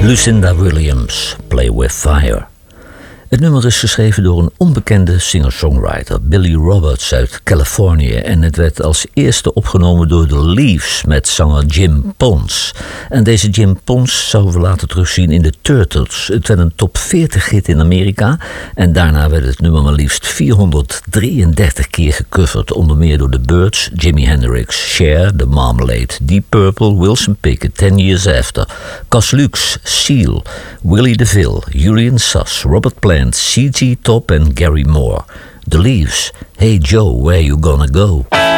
Lucinda Williams, Play With Fire. Het nummer is geschreven door een onbekende singer-songwriter, Billy Roberts uit Californië, en het werd als eerste opgenomen door The Leaves met zanger Jim Pons. En deze Jim Pons zouden we later terugzien in de Turtles. Het werd een top 40 hit in Amerika en daarna werd het nummer maar liefst 433 keer gecoverd, onder meer door The Byrds, Jimi Hendrix, Cher, The Marmalade, Deep Purple, Wilson Pickett, 10 Years After, Cas Lux, Seal, Willie DeVille, Julian Sass, Robert Plant, C.G. Top en Gary Moore. The Leaves, Hey Joe, Where You Gonna Go?